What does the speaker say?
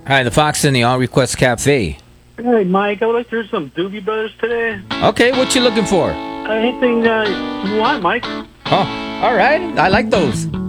Hi, the Fox and the All Request Cafe. Hey, Mike, I would like to hear some Doobie Brothers today. Okay, what you looking for? Anything you want, Mike? Oh, all right. I like those.